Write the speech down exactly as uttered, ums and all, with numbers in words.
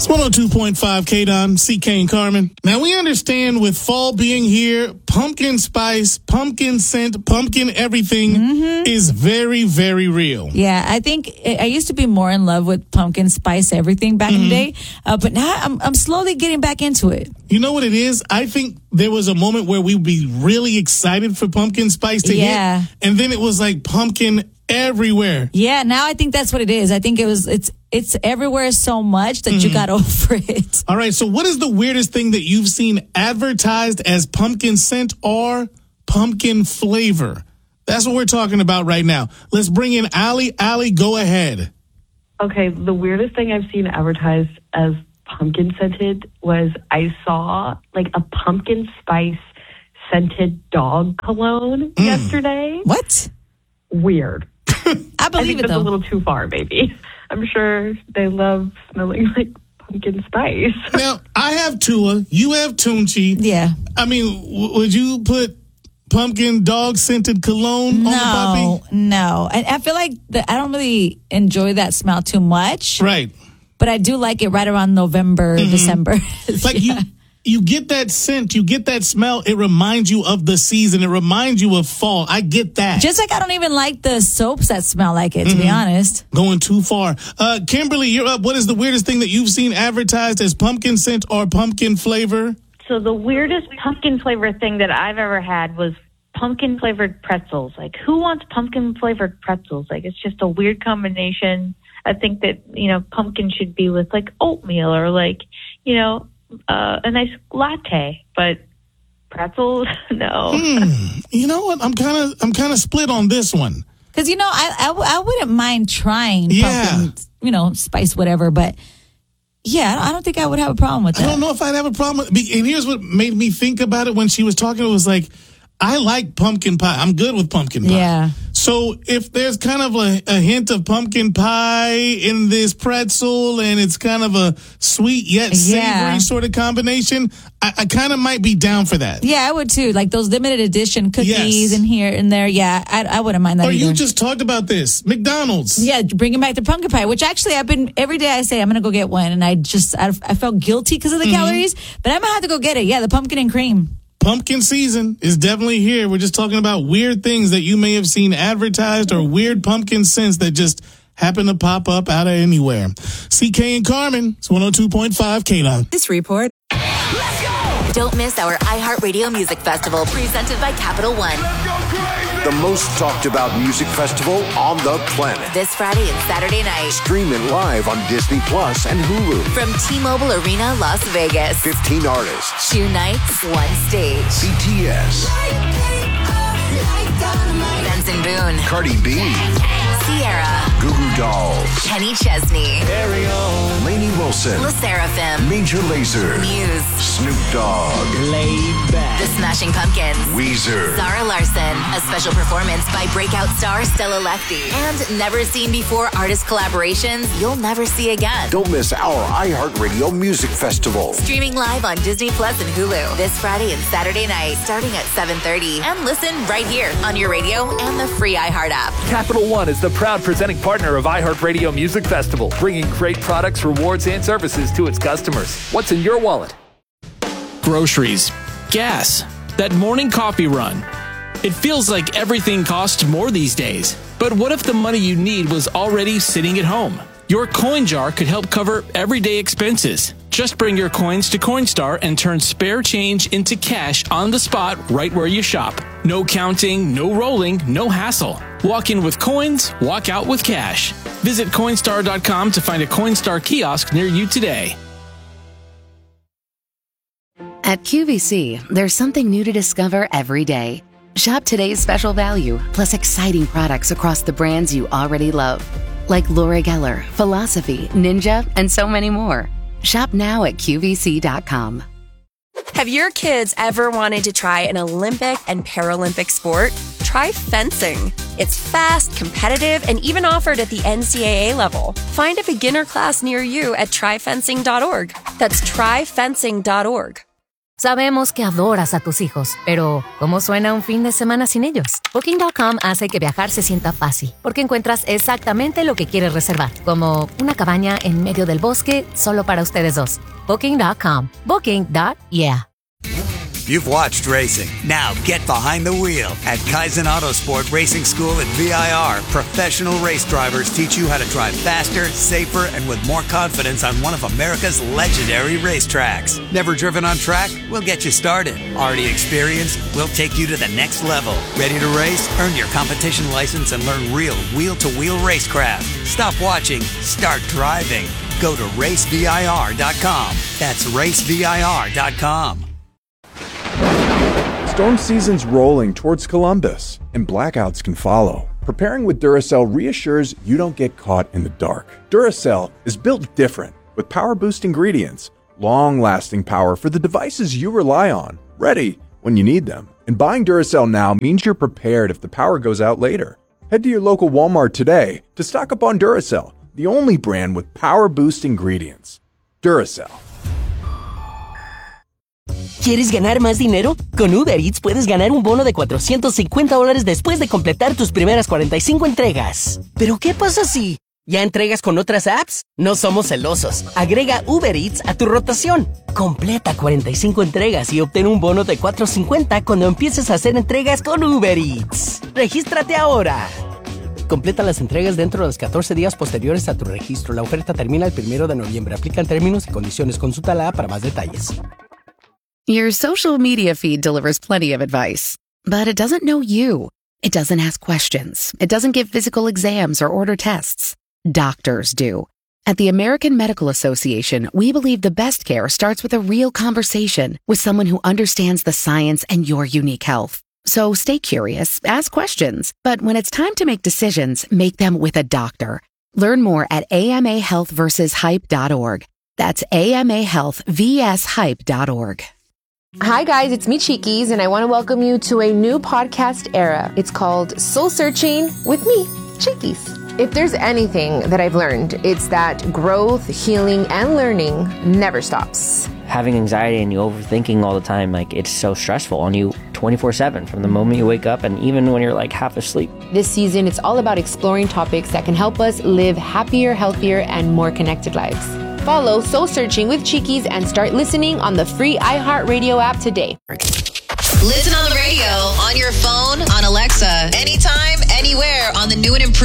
It's one oh two point five K-Don, C K and Carmen. Now, we understand with fall being here, pumpkin spice, pumpkin scent, pumpkin everything mm-hmm. is very, very real. Yeah, I think I used to be more in love with pumpkin spice everything back mm-hmm. in the day, uh, but now I'm, I'm slowly getting back into it. You know what it is? I think there was a moment where we would be really excited for pumpkin spice to yeah. hit, and then it was like pumpkin everywhere. Yeah, now I think that's what it is. I think it was it's it's everywhere so much that mm. you got over it. All right, so what is the weirdest thing that you've seen advertised as pumpkin scent or pumpkin flavor? That's what we're talking about right now. Let's bring in Allie. Allie, go ahead. Okay, the weirdest thing I've seen advertised as pumpkin scented was I saw like a pumpkin spice scented dog cologne mm. yesterday. What? Weird. I believe I think it that's though. a little too far, maybe. I'm sure they love smelling like pumpkin spice. Now, I have Tua. You have Tunchi. Yeah. I mean, w- would you put pumpkin dog scented cologne no, on the puppy? No. I, I feel like the, I don't really enjoy that smell too much. Right. But I do like it right around November, mm-hmm. December. Like yeah. you. You get that scent, you get that smell, it reminds you of the season, it reminds you of fall. I get that. Just like I don't even like the soaps that smell like it, to mm-hmm. be honest. Going too far. Uh, Kimberly, you're up. What is the weirdest thing that you've seen advertised as pumpkin scent or pumpkin flavor? So the weirdest pumpkin flavor thing that I've ever had was pumpkin flavored pretzels. Like, who wants pumpkin flavored pretzels? Like, it's just a weird combination. I think that, you know, pumpkin should be with like oatmeal or like, you know, Uh, a nice latte, but pretzels, no. Hmm. You know what? I'm kind of I'm kind of split on this one. Because you know, I, I, w- I wouldn't mind trying yeah. pumpkin, you know, spice whatever, but yeah, I don't think I would have a problem with that. I don't know if I'd have a problem with. And here's what made me think about it when she was talking. It was like, I like pumpkin pie. I'm good with pumpkin pie. Yeah. So if there's kind of a, a hint of pumpkin pie in this pretzel and it's kind of a sweet yet savory yeah. sort of combination, I, I kind of might be down for that. Yeah, I would too. Like those limited edition cookies yes. in here and there. Yeah, I, I wouldn't mind that Or either. you just talked about this. McDonald's. Yeah, bringing back the pumpkin pie, which actually I've been, every day I say I'm going to go get one. And I just, I, I felt guilty because of the mm-hmm. calories, but I'm going to have to go get it. Yeah, the pumpkin and cream. Pumpkin season is definitely here. We're just talking about weird things that you may have seen advertised or weird pumpkin scents that just happen to pop up out of anywhere. C K and Carmen, it's one oh two point five K-Don. This report. Let's go! Don't miss our iHeartRadio Music Festival presented by Capital One. Let's go crazy! The most talked about music festival on the planet. This Friday and Saturday night. Stream it live on Disney Plus and Hulu. From T-Mobile Arena, Las Vegas. fifteen artists. Two nights, one stage. B T S. Benson Boone. Cardi B. Sierra. Goo Goo Dolls. Kenny Chesney. Carry on. Lainey Wilson. La Seraphim. Major Lazer. Muse. Snoop Dogg. Laid back. The Smashing Pumpkins. Weezer. Zara Larson. A special performance by breakout star Stella Lefty. And never seen before artist collaborations you'll never see again. Don't miss our iHeartRadio Music Festival. Streaming live on Disney Plus and Hulu. This Friday and Saturday night starting at seven thirty. And listen right here on your radio and the free iHeart app. Capital One is the proud presenting partner of iHeartRadio Music Festival, bringing great products, rewards, and services to its customers. What's in your wallet? Groceries, gas, that morning coffee run. It feels like everything costs more these days. But what if the money you need was already sitting at home? Your coin jar could help cover everyday expenses. Just bring your coins to Coinstar and turn spare change into cash on the spot right where you shop. No counting, no rolling, no hassle. Walk in with coins, walk out with cash. Visit Coinstar dot com to find a Coinstar kiosk near you today. At Q V C, there's something new to discover every day. Shop today's special value, plus exciting products across the brands you already love. Like Laura Geller, Philosophy, Ninja, and so many more. Shop now at Q V C dot com. Have your kids ever wanted to try an Olympic and Paralympic sport? Try fencing. It's fast, competitive, and even offered at the N C double A level. Find a beginner class near you at try fencing dot org. That's try fencing dot org. Sabemos que adoras a tus hijos, pero ¿cómo suena un fin de semana sin ellos? Booking punto com hace que viajar se sienta fácil, porque encuentras exactamente lo que quieres reservar, como una cabaña en medio del bosque solo para ustedes dos. Booking punto com. Booking. Yeah. You've watched racing. Now get behind the wheel. At Kaizen Autosport Racing School at V I R, professional race drivers teach you how to drive faster, safer, and with more confidence on one of America's legendary racetracks. Never driven on track? We'll get you started. Already experienced? We'll take you to the next level. Ready to race? Earn your competition license and learn real wheel-to-wheel racecraft. Stop watching. Start driving. Go to race V I R dot com. That's race V I R dot com. Storm season's rolling towards Columbus, and blackouts can follow. Preparing with Duracell reassures you don't get caught in the dark. Duracell is built different, with power-boost ingredients, long-lasting power for the devices you rely on, ready when you need them. And buying Duracell now means you're prepared if the power goes out later. Head to your local Walmart today to stock up on Duracell, the only brand with power-boost ingredients. Duracell. ¿Quieres ganar más dinero? Con Uber Eats puedes ganar un bono de cuatrocientos cincuenta dólares después de completar tus primeras cuarenta y cinco entregas. ¿Pero qué pasa si ya entregas con otras apps? No somos celosos. Agrega Uber Eats a tu rotación. Completa cuarenta y cinco entregas y obtén un bono de cuatrocientos cincuenta cuando empieces a hacer entregas con Uber Eats. ¡Regístrate ahora! Completa las entregas dentro de los catorce días posteriores a tu registro. La oferta termina el primero de noviembre. Aplican términos y condiciones. Consulta la app para más detalles. Your social media feed delivers plenty of advice, but it doesn't know you. It doesn't ask questions. It doesn't give physical exams or order tests. Doctors do. At the American Medical Association, we believe the best care starts with a real conversation with someone who understands the science and your unique health. So stay curious, ask questions, but when it's time to make decisions, make them with a doctor. Learn more at A M A health versus hype dot org. That's A M A health versus hype dot org. Hi guys, it's me Chiquis, and I want to welcome you to a new podcast era. It's called Soul Searching with me, Chiquis. If there's anything that I've learned, it's that growth, healing, and learning never stops. Having anxiety and you overthinking all the time, like it's so stressful on you twenty-four seven from the moment you wake up and even when you're like half asleep. This season, it's all about exploring topics that can help us live happier, healthier, and more connected lives. Follow Soul Searching with Chiquis and start listening on the free iHeartRadio app today. Listen on the radio, on your phone, on Alexa, anytime, anywhere on the new and improved